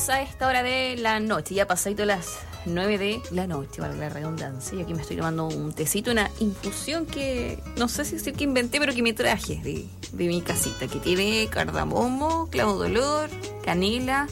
Seguimos a esta hora de la noche, ya pasadito las 9 de la noche, valga la redundancia. Y aquí me estoy tomando un tecito, una infusión que no sé si es el que inventé, pero que me traje de mi casita, que tiene cardamomo, clavo de olor, canela.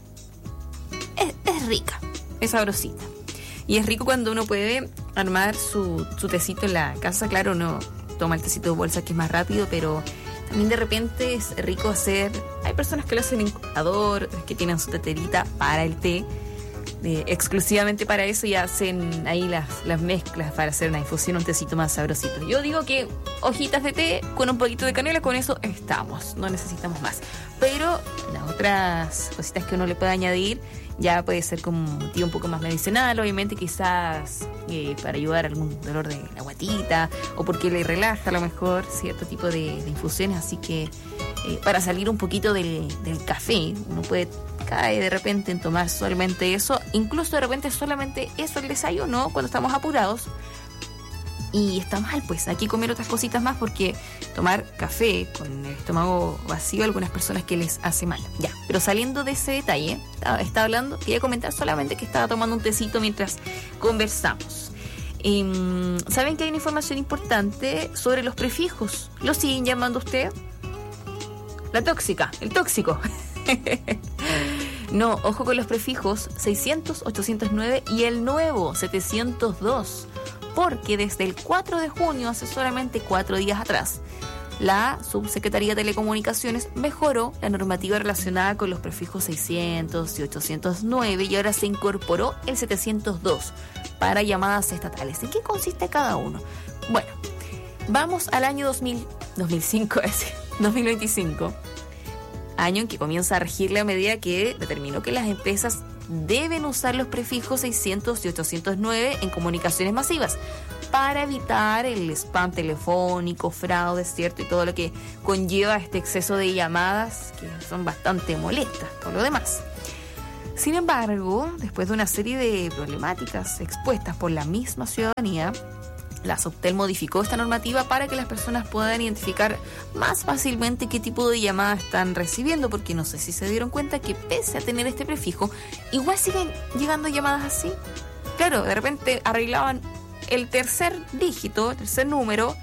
Es rica, es sabrosita. Y es rico cuando uno puede armar su tecito en la casa. Claro, uno toma el tecito de bolsa que es más rápido, pero también de repente es rico hacer. Hay personas que lo hacen en colador, que tienen su teterita para el té, exclusivamente para eso, y hacen ahí las mezclas para hacer una infusión, un tecito más sabrosito. Yo digo que hojitas de té con un poquito de canela, con eso estamos, no necesitamos más. Pero las otras cositas que uno le puede añadir ya puede ser como un motivo un poco más medicinal, obviamente, quizás para ayudar a algún dolor de la guatita, o porque le relaja a lo mejor cierto tipo de infusiones. Así que para salir un poquito del café, uno puede caer de repente en tomar solamente eso, incluso de repente solamente eso, el desayuno, cuando estamos apurados. Y está mal, pues, hay que comer otras cositas más, porque tomar café con el estómago vacío a algunas personas que les hace mal. Ya, pero saliendo de ese detalle, estaba hablando, quería comentar solamente que estaba tomando un tecito mientras conversamos. ¿Saben que hay una información importante sobre los prefijos? ¿Lo siguen llamando usted? La tóxica, el tóxico. No, ojo con los prefijos 600, 809 y el nuevo 702. Porque desde el 4 de junio, hace solamente 4 días atrás, la Subsecretaría de Telecomunicaciones mejoró la normativa relacionada con los prefijos 600 y 809, y ahora se incorporó el 702 para llamadas estatales. ¿En qué consiste cada uno? Bueno, vamos al año 2025, 2025, año en que comienza a regir la medida que determinó que las empresas deben usar los prefijos 600 y 809 en comunicaciones masivas para evitar el spam telefónico, fraudes, ¿cierto? Y todo lo que conlleva este exceso de llamadas, que son bastante molestas por lo demás. Sin embargo, después de una serie de problemáticas expuestas por la misma ciudadanía, la Subtel modificó esta normativa para que las personas puedan identificar más fácilmente qué tipo de llamadas están recibiendo, porque no sé si se dieron cuenta que pese a tener este prefijo, igual siguen llegando llamadas así. Claro, de repente arreglaban el tercer dígito, el tercer número,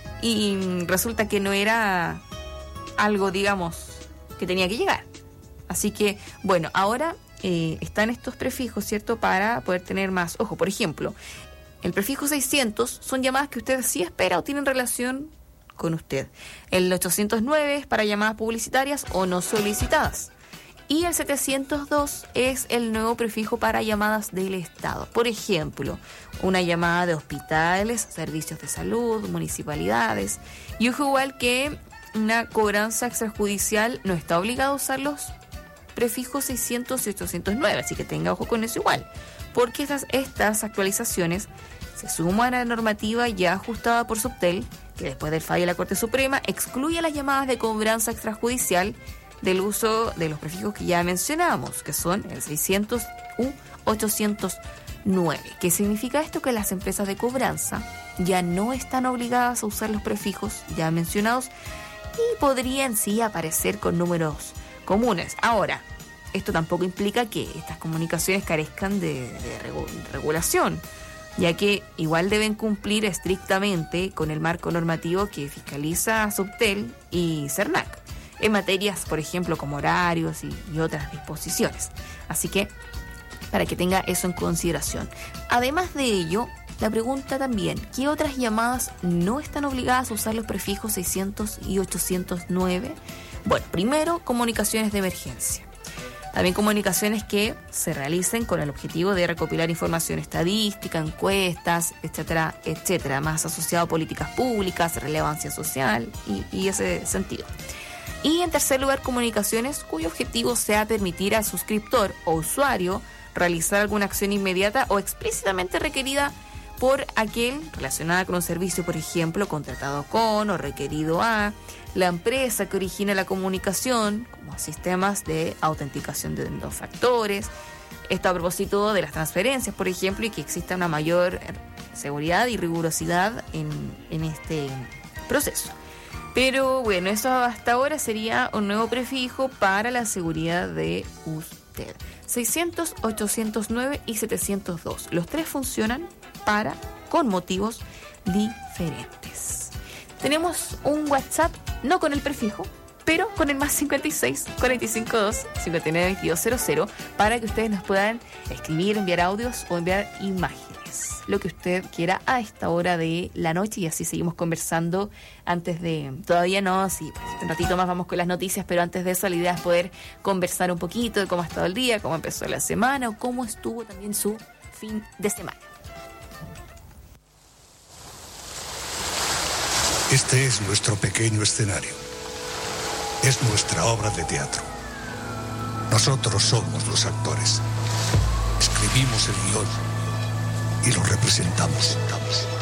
y resulta que no era algo, digamos, que tenía que llegar. Así que, bueno, ahora están estos prefijos, ¿cierto?, para poder tener más. Ojo, por ejemplo, el prefijo 600 son llamadas que usted sí espera o tienen relación con usted. El 809 es para llamadas publicitarias o no solicitadas. Y el 702 es el nuevo prefijo para llamadas del Estado. Por ejemplo, una llamada de hospitales, servicios de salud, municipalidades. Y ojo, igual que una cobranza extrajudicial no está obligado a usar los prefijos 600 y 809. Así que tenga ojo con eso igual, porque estas actualizaciones se suman a la normativa ya ajustada por Subtel, que después del fallo de la Corte Suprema excluye las llamadas de cobranza extrajudicial del uso de los prefijos que ya mencionamos, que son el 600 u 809. ¿Qué significa esto? Que las empresas de cobranza ya no están obligadas a usar los prefijos ya mencionados y podrían sí aparecer con números comunes. Ahora, esto tampoco implica que estas comunicaciones carezcan de regulación, ya que igual deben cumplir estrictamente con el marco normativo que fiscaliza Subtel y Cernac, en materias, por ejemplo, como horarios y otras disposiciones. Así que, para que tenga eso en consideración. Además de ello, la pregunta también, ¿qué otras llamadas no están obligadas a usar los prefijos 600 y 809? Bueno, primero, comunicaciones de emergencia. También comunicaciones que se realicen con el objetivo de recopilar información estadística, encuestas, etcétera, etcétera, más asociado a políticas públicas, relevancia social y ese sentido. Y en tercer lugar, comunicaciones cuyo objetivo sea permitir al suscriptor o usuario realizar alguna acción inmediata o explícitamente requerida por aquel relacionada con un servicio, por ejemplo, contratado con o requerido a la empresa que origina la comunicación, como sistemas de autenticación de 2 factores. Esto a propósito de las transferencias, por ejemplo, y que exista una mayor seguridad y rigurosidad en este proceso. Pero bueno, eso hasta ahora sería un nuevo prefijo para la seguridad de usted. 600, 809 y 702. Los tres funcionan con motivos diferentes. Tenemos un WhatsApp, no con el prefijo, pero con el más 56 452 59 2200 para que ustedes nos puedan escribir, enviar audios o enviar imágenes, lo que usted quiera a esta hora de la noche, y así seguimos conversando antes de... Todavía no, sí, pues un ratito más vamos con las noticias, pero antes de eso la idea es poder conversar un poquito de cómo ha estado el día, cómo empezó la semana o cómo estuvo también su fin de semana. Este es nuestro pequeño escenario. Es nuestra obra de teatro. Nosotros somos los actores. Escribimos el guión y lo representamos.